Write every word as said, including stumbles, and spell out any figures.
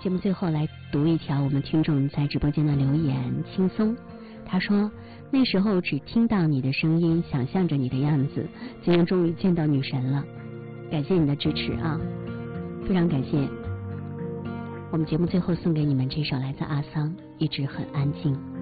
节目最后来读一条我们听众在直播间的留言，轻松。他说，那时候只听到你的声音，想象着你的样子，今天终于见到女神了，感谢你的支持啊，非常感谢。我们节目最后送给你们这首来自阿桑，一直很安静。